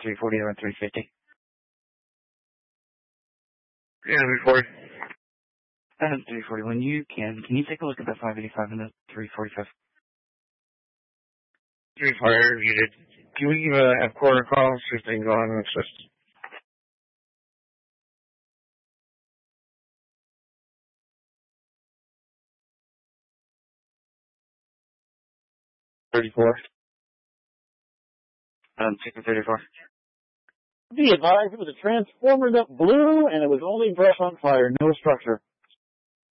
340 around 350. Yeah, 340. 340. When you can you take a look at that 585 and the 345? 340, you did. Can we have quarter calls, see if they can go on and assist? Chicken 34. Be advised, it was a transformer that blew, and it was only brush on fire, no structure.